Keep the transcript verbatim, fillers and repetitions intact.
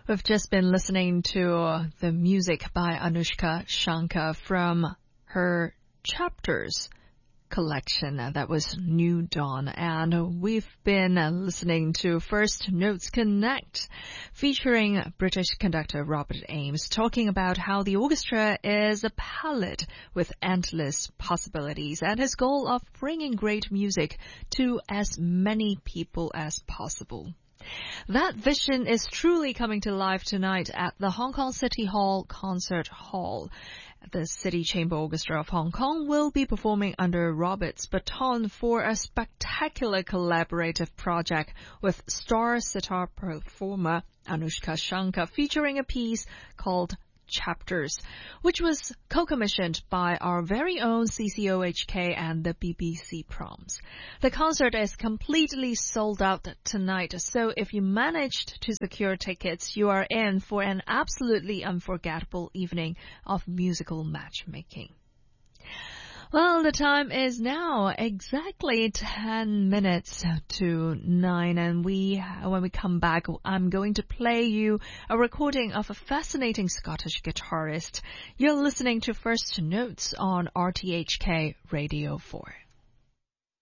We've just been listening to the music by Anushka Shankar from her Chapters collection. That was New Dawn. And we've been listening to First Notes Connect, featuring British conductor Robert Ames, talking about how the orchestra is a palette with endless possibilities and his goal of bringing great music to as many people as possible. That vision is truly coming to life tonight at the Hong Kong City Hall Concert Hall. The City Chamber Orchestra of Hong Kong will be performing under Robert's baton for a spectacular collaborative project with star sitar performer Anushka Shankar, featuring a piece called Chapters, which was co-commissioned by our very own C C O H K and the B B C Proms. The concert is completely sold out tonight, so if you managed to secure tickets, you are in for an absolutely unforgettable evening of musical matchmaking. Well, the time is now exactly ten minutes to nine, and we, when we come back, I'm going to play you a recording of a fascinating Scottish guitarist. You're listening to First Notes on R T H K Radio four.